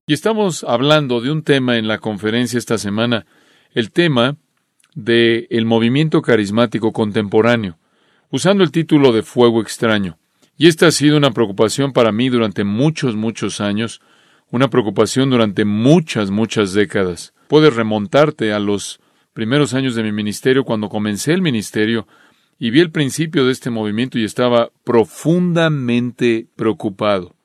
Y estamos hablando de un tema en la conferencia esta semana, el tema del movimiento carismático contemporáneo, usando el título de Fuego Extraño. Y esta ha sido una preocupación para mí durante muchos años, una preocupación durante muchas décadas. Puedes remontarte a los primeros años de mi ministerio, cuando comencé el ministerio, y vi el principio de este movimiento y estaba profundamente preocupado.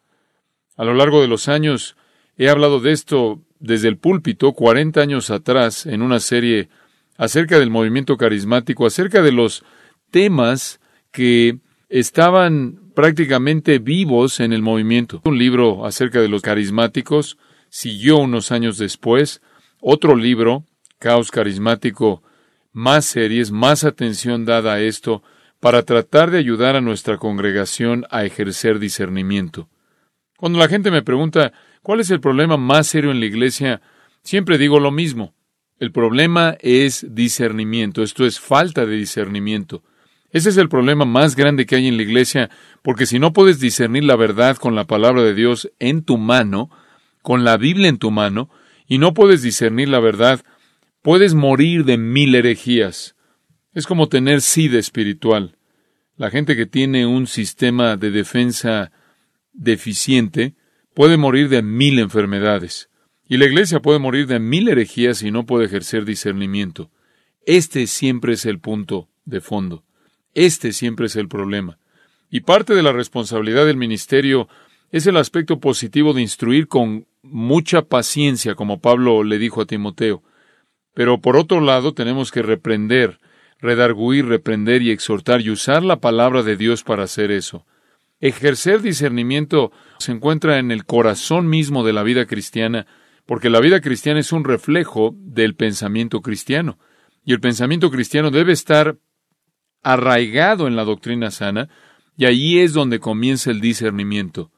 A lo largo de los años, he hablado de esto desde el púlpito 40 años atrás en una serie acerca del movimiento carismático, acerca de los temas que estaban prácticamente vivos en el movimiento. Un libro acerca de los carismáticos siguió unos años después, otro libro, Caos Carismático, más series, más atención dada a esto para tratar de ayudar a nuestra congregación a ejercer discernimiento. Cuando la gente me pregunta, ¿cuál es el problema más serio en la iglesia? Siempre digo lo mismo. El problema es discernimiento. Esto es falta de discernimiento. Ese es el problema más grande que hay en la iglesia, porque si no puedes discernir la verdad con la palabra de Dios en tu mano, con la Biblia en tu mano, y no puedes discernir la verdad, puedes morir de 1000 herejías. Es como tener sida espiritual. La gente que tiene un sistema de defensa deficiente puede morir de 1000 enfermedades. Y la iglesia puede morir de 1000 herejías si no puede ejercer discernimiento. Este siempre es el punto de fondo. Este siempre es el problema. Y parte de la responsabilidad del ministerio es el aspecto positivo de instruir con mucha paciencia, como Pablo le dijo a Timoteo. Pero por otro lado tenemos que reprender, redarguir, reprender y exhortar y usar la palabra de Dios para hacer eso. Ejercer discernimiento se encuentra en el corazón mismo de la vida cristiana, porque la vida cristiana es un reflejo del pensamiento cristiano. Y el pensamiento cristiano debe estar arraigado en la doctrina sana, y allí es donde comienza el discernimiento.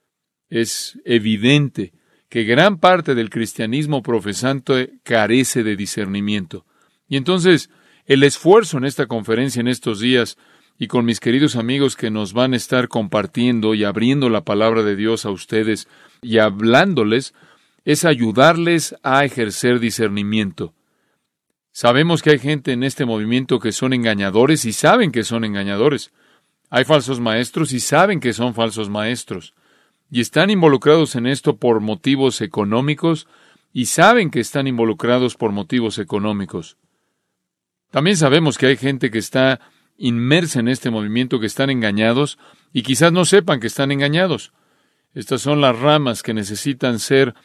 Es evidente que gran parte del cristianismo profesante carece de discernimiento. Y entonces, el esfuerzo en esta conferencia en estos días, y con mis queridos amigos que nos van a estar compartiendo y abriendo la palabra de Dios a ustedes y hablándoles, es ayudarles a ejercer discernimiento. Sabemos que hay gente en este movimiento que son engañadores y saben que son engañadores. Hay falsos maestros y saben que son falsos maestros. Y están involucrados en esto por motivos económicos y saben que están involucrados por motivos económicos. También sabemos que hay gente que está inmersa en este movimiento, que están engañados y quizás no sepan que están engañados. Estas son las ramas que necesitan ser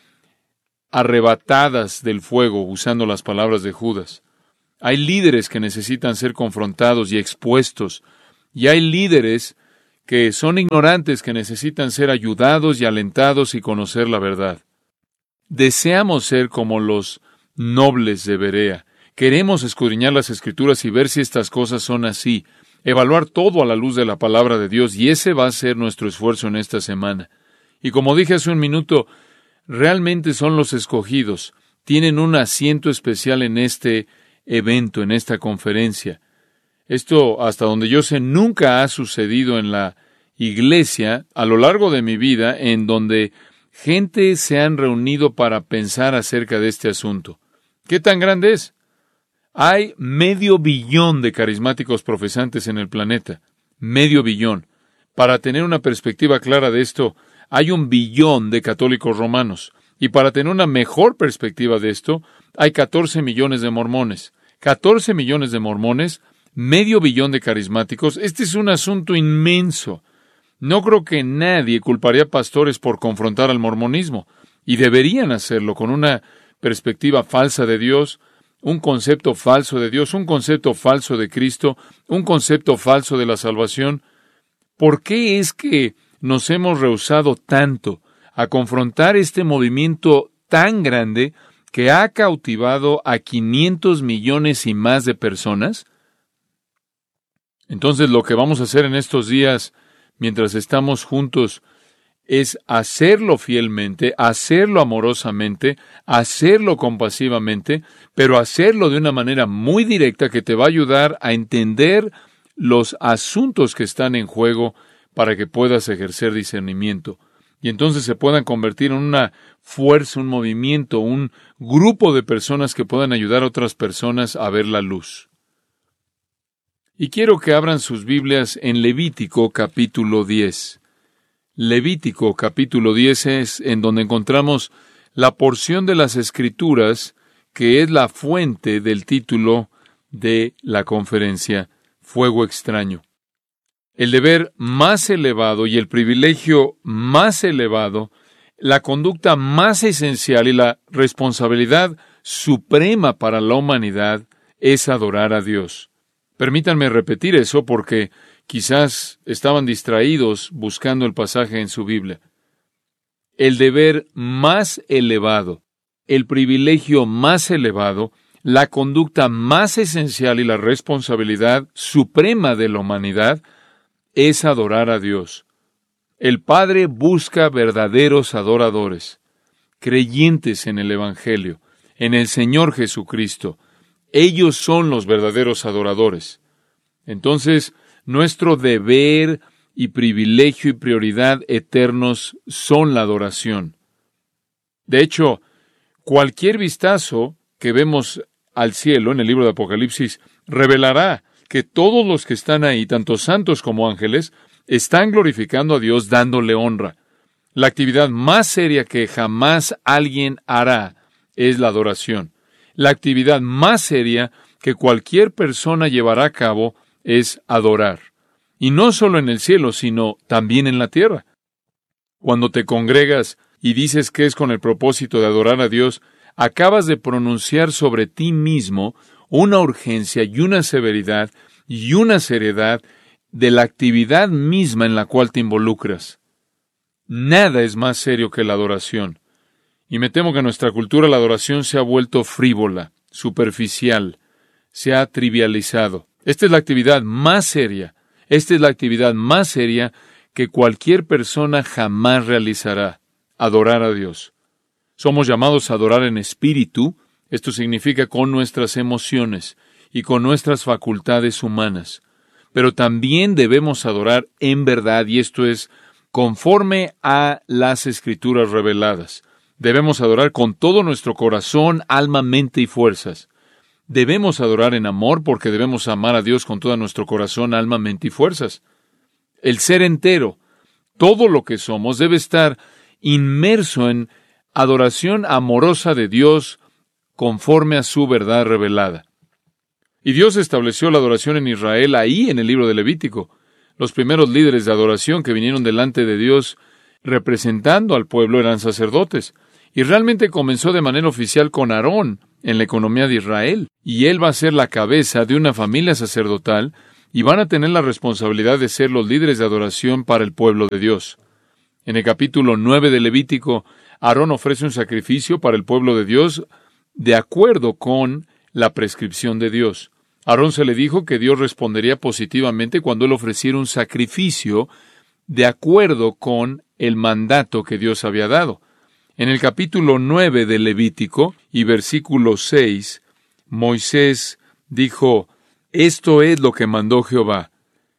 arrebatadas del fuego, usando las palabras de Judas. Hay líderes que necesitan ser confrontados y expuestos, y hay líderes que son ignorantes, que necesitan ser ayudados y alentados y conocer la verdad. Deseamos ser como los nobles de Berea. Queremos escudriñar las Escrituras y ver si estas cosas son así, evaluar todo a la luz de la palabra de Dios, y ese va a ser nuestro esfuerzo en esta semana. Y como dije hace un minuto, realmente son los escogidos, tienen un asiento especial en este evento, en esta conferencia. Esto, hasta donde yo sé, nunca ha sucedido en la iglesia a lo largo de mi vida, en donde gente se han reunido para pensar acerca de este asunto. ¿Qué tan grande es? Hay 500 millones de carismáticos profesantes en el planeta. 500 millones. Para tener una perspectiva clara de esto, hay 1 billón de católicos romanos. Y para tener una mejor perspectiva de esto, hay 14 millones de mormones. 14 millones de mormones, 500 millones de carismáticos. Este es un asunto inmenso. No creo que nadie culparía a pastores por confrontar al mormonismo. Y deberían hacerlo con una perspectiva falsa de Dios, un concepto falso de Dios, un concepto falso de Cristo, un concepto falso de la salvación. ¿Por qué es que nos hemos rehusado tanto a confrontar este movimiento tan grande que ha cautivado a 500 millones y más de personas? Entonces, lo que vamos a hacer en estos días, mientras estamos juntos, es hacerlo fielmente, hacerlo amorosamente, hacerlo compasivamente, pero hacerlo de una manera muy directa que te va a ayudar a entender los asuntos que están en juego para que puedas ejercer discernimiento. y entonces se puedan convertir en una fuerza, un movimiento, un grupo de personas que puedan ayudar a otras personas a ver la luz. Y quiero que abran sus Biblias en Levítico capítulo 10. Levítico capítulo 10 es en donde encontramos la porción de las Escrituras que es la fuente del título de la conferencia, Fuego Extraño. El deber más elevado y el privilegio más elevado, la conducta más esencial y la responsabilidad suprema para la humanidad es adorar a Dios. Permítanme repetir eso porque quizás estaban distraídos buscando el pasaje en su Biblia. El deber más elevado, el privilegio más elevado, la conducta más esencial y la responsabilidad suprema de la humanidad es adorar a Dios. El Padre busca verdaderos adoradores, creyentes en el Evangelio, en el Señor Jesucristo. Ellos son los verdaderos adoradores. Entonces, nuestro deber y privilegio y prioridad eternos son la adoración. De hecho, cualquier vistazo que vemos al cielo en el libro de Apocalipsis revelará que todos los que están ahí, tanto santos como ángeles, están glorificando a Dios dándole honra. La actividad más seria que jamás alguien hará es la adoración. La actividad más seria que cualquier persona llevará a cabo es adorar. Y no solo en el cielo, sino también en la tierra. Cuando te congregas y dices que es con el propósito de adorar a Dios, acabas de pronunciar sobre ti mismo una urgencia y una severidad y una seriedad de la actividad misma en la cual te involucras. Nada es más serio que la adoración. Y me temo que en nuestra cultura la adoración se ha vuelto frívola, superficial, se ha trivializado. Esta es la actividad más seria. Esta es la actividad más seria que cualquier persona jamás realizará, adorar a Dios. Somos llamados a adorar en espíritu, esto significa con nuestras emociones y con nuestras facultades humanas. Pero también debemos adorar en verdad, y esto es conforme a las Escrituras reveladas. Debemos adorar con todo nuestro corazón, alma, mente y fuerzas. Debemos adorar en amor porque debemos amar a Dios con todo nuestro corazón, alma, mente y fuerzas. El ser entero, todo lo que somos, debe estar inmerso en adoración amorosa de Dios conforme a su verdad revelada. Y Dios estableció la adoración en Israel ahí en el libro de Levítico. Los primeros líderes de adoración que vinieron delante de Dios representando al pueblo eran sacerdotes. Y realmente comenzó de manera oficial con Aarón en la economía de Israel. Y él va a ser la cabeza de una familia sacerdotal y van a tener la responsabilidad de ser los líderes de adoración para el pueblo de Dios. En el capítulo 9 de Levítico, Aarón ofrece un sacrificio para el pueblo de Dios de acuerdo con la prescripción de Dios. A Aarón se le dijo que Dios respondería positivamente cuando él ofreciera un sacrificio de acuerdo con el mandato que Dios había dado. En el capítulo 9 de Levítico y versículo 6, Moisés dijo, «Esto es lo que mandó Jehová.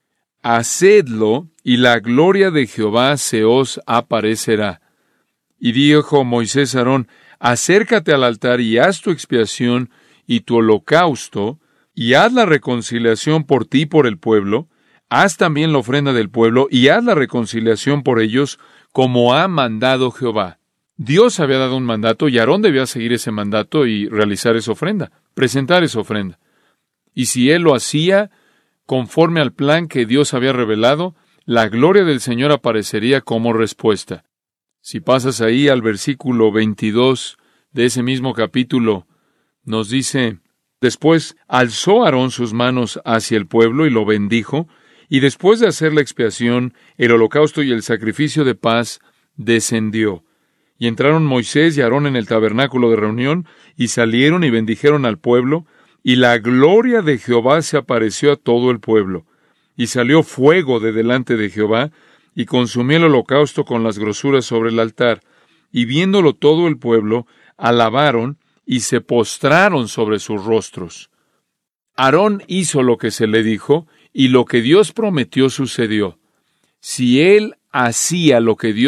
Hacedlo, y la gloria de Jehová se os aparecerá». Y dijo Moisés a Aarón, «Acércate al altar y haz tu expiación y tu holocausto, y haz la reconciliación por ti y por el pueblo, haz también la ofrenda del pueblo, y haz la reconciliación por ellos, como ha mandado Jehová». Dios había dado un mandato, y Aarón debía seguir ese mandato y realizar esa ofrenda, presentar esa ofrenda. Y si él lo hacía conforme al plan que Dios había revelado, la gloria del Señor aparecería como respuesta. Si pasas ahí al versículo 22 de ese mismo capítulo, nos dice, «Después alzó Aarón sus manos hacia el pueblo y lo bendijo, y después de hacer la expiación, el holocausto y el sacrificio de paz, descendió. Y entraron Moisés y Aarón en el tabernáculo de reunión, y salieron y bendijeron al pueblo, y la gloria de Jehová se apareció a todo el pueblo. Y salió fuego de delante de Jehová, y consumió el holocausto con las grosuras sobre el altar. Y viéndolo todo el pueblo, alabaron, y se postraron sobre sus rostros. Aarón hizo lo que se le dijo, y lo que Dios prometió sucedió. Si él hacía lo que Dios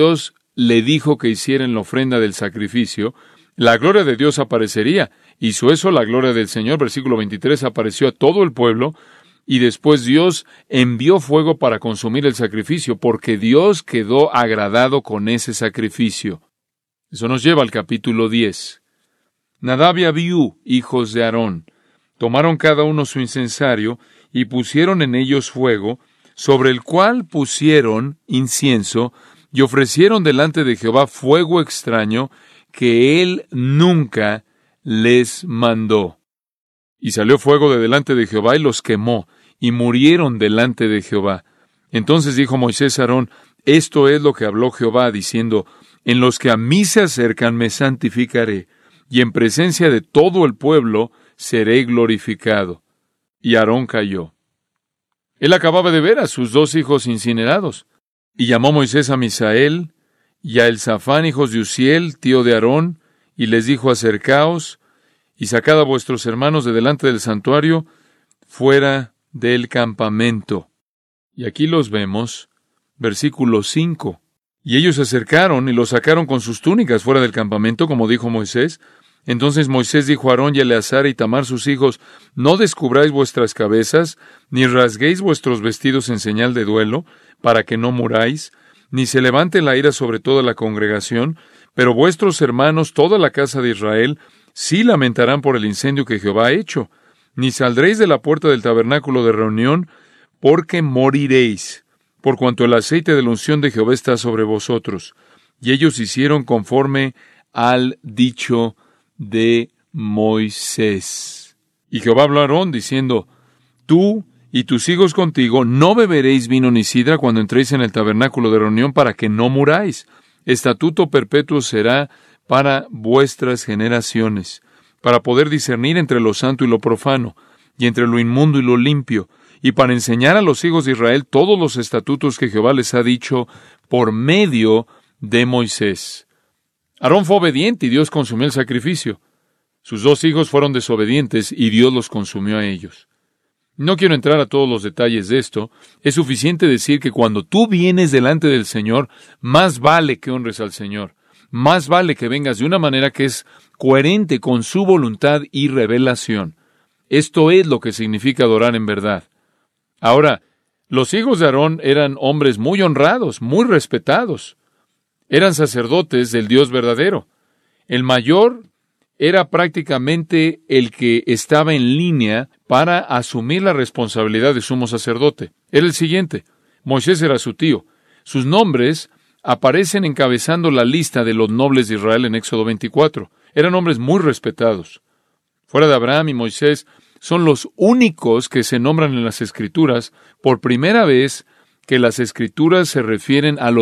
le dijo que hicieran la ofrenda del sacrificio, la gloria de Dios aparecería. Hizo eso, la gloria del Señor, versículo 23, apareció a todo el pueblo, y después Dios envió fuego para consumir el sacrificio, porque Dios quedó agradado con ese sacrificio. Eso nos lleva al capítulo 10. Nadab y Abiú, hijos de Aarón, tomaron cada uno su incensario y pusieron en ellos fuego, sobre el cual pusieron incienso, y ofrecieron delante de Jehová fuego extraño que él nunca les mandó. Y salió fuego de delante de Jehová y los quemó, y murieron delante de Jehová. Entonces dijo Moisés a Aarón, esto es lo que habló Jehová, diciendo, en los que a mí se acercan me santificaré, y en presencia de todo el pueblo seré glorificado. Y Aarón cayó. Él acababa de ver a sus 2 hijos incinerados. Y llamó Moisés a Misael y a Elzafán, hijos de Uziel, tío de Aarón, y les dijo, acercaos, y sacad a vuestros hermanos de delante del santuario, fuera del campamento. Y aquí los vemos, versículo 5. Y ellos se acercaron y los sacaron con sus túnicas fuera del campamento, como dijo Moisés. Entonces Moisés dijo a Aarón y a Eleazar y Tamar sus hijos, no descubráis vuestras cabezas, ni rasguéis vuestros vestidos en señal de duelo, para que no muráis, ni se levante la ira sobre toda la congregación, pero vuestros hermanos, toda la casa de Israel, sí lamentarán por el incendio que Jehová ha hecho. Ni saldréis de la puerta del tabernáculo de reunión, porque moriréis, por cuanto el aceite de la unción de Jehová está sobre vosotros. Y ellos hicieron conforme al dicho de Moisés. Y Jehová habló a Aarón, diciendo, tú y tus hijos contigo no beberéis vino ni sidra cuando entréis en el tabernáculo de reunión, para que no muráis. Estatuto perpetuo será para vuestras generaciones, para poder discernir entre lo santo y lo profano, y entre lo inmundo y lo limpio, y para enseñar a los hijos de Israel todos los estatutos que Jehová les ha dicho por medio de Moisés. Aarón fue obediente y Dios consumió el sacrificio. Sus 2 hijos fueron desobedientes y Dios los consumió a ellos. No quiero entrar a todos los detalles de esto. Es suficiente decir que cuando tú vienes delante del Señor, más vale que honres al Señor. Más vale que vengas de una manera que es coherente con su voluntad y revelación. Esto es lo que significa adorar en verdad. Ahora, los hijos de Aarón eran hombres muy honrados, muy respetados. Eran sacerdotes del Dios verdadero. El mayor era prácticamente el que estaba en línea para asumir la responsabilidad de sumo sacerdote. Era el siguiente. Moisés era su tío. Sus nombres aparecen encabezando la lista de los nobles de Israel en Éxodo 24. Eran hombres muy respetados. Fuera de Abraham y Moisés, son los únicos que se nombran en las Escrituras por primera vez que las Escrituras se refieren a los